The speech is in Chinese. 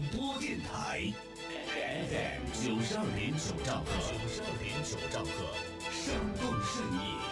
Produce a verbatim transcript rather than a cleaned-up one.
播电台 F M 九十二点九兆赫，九十二点九兆赫，生动适应。